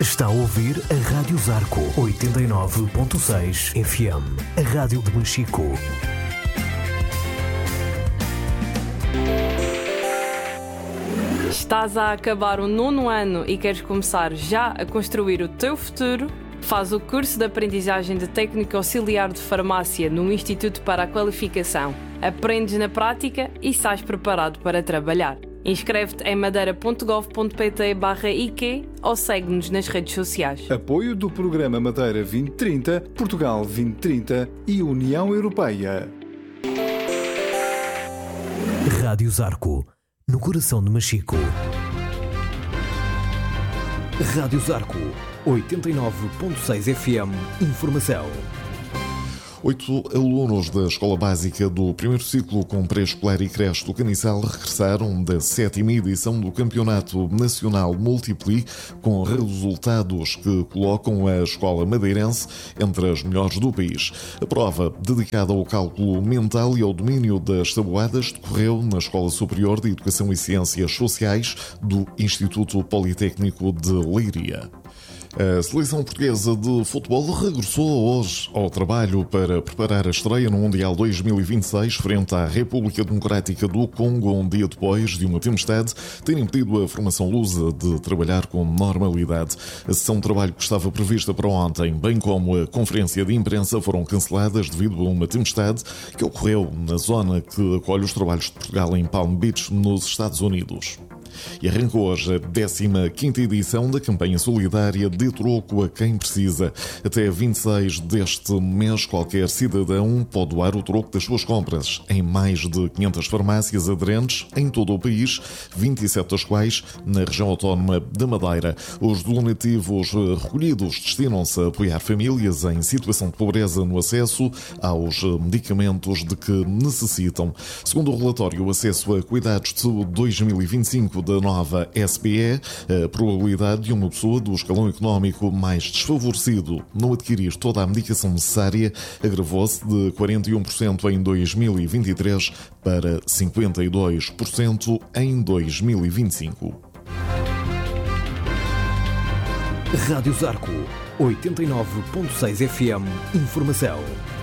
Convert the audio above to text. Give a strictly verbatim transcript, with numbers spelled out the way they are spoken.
Está a ouvir a Rádio Zarco oitenta e nove ponto seis F M, a rádio de Machico. Estás a acabar o nono ano e queres começar já a construir o teu futuro? Faz o curso de aprendizagem de técnico auxiliar de farmácia no Instituto para a Qualificação. Aprendes na prática e sais preparado para trabalhar. Inscreve-te em madeira ponto gov ponto pt barra I Q ou segue-nos nas redes sociais. Apoio do Programa Madeira vinte trinta, Portugal vinte trinta e União Europeia. Rádio Zarco, no coração de Machico. Rádio Zarco oitenta e nove ponto seis F M. Informação. Oito alunos da Escola Básica do primeiro ciclo com pré-escolar e creche do Caniçal regressaram da sétima edição do Campeonato Nacional Multipli, com resultados que colocam a escola madeirense entre as melhores do país. A prova, dedicada ao cálculo mental e ao domínio das tabuadas, decorreu na Escola Superior de Educação e Ciências Sociais do Instituto Politécnico de Leiria. A seleção portuguesa de futebol regressou hoje ao trabalho para preparar a estreia no Mundial dois mil e vinte e seis frente à República Democrática do Congo, um dia depois de uma tempestade ter impedido a formação lusa de trabalhar com normalidade. A sessão de trabalho que estava prevista para ontem, bem como a conferência de imprensa, foram canceladas devido a uma tempestade que ocorreu na zona que acolhe os trabalhos de Portugal em Palm Beach, nos Estados Unidos. E arrancou hoje a décima quinta edição da campanha solidária de troco a quem precisa. Até vinte e seis deste mês, qualquer cidadão pode doar o troco das suas compras em mais de quinhentas farmácias aderentes em todo o país, vinte e sete das quais na região autónoma da Madeira. Os donativos recolhidos destinam-se a apoiar famílias em situação de pobreza no acesso aos medicamentos de que necessitam. Segundo o relatório Acesso a Cuidados de dois mil e vinte e cinco da nova S B E, a probabilidade de uma pessoa do escalão económico mais desfavorecido não adquirir toda a medicação necessária agravou-se de quarenta e um por cento em dois mil e vinte e três para cinquenta e dois por cento em dois mil e vinte e cinco. Rádio Zarco oitenta e nove ponto seis F M. Informação.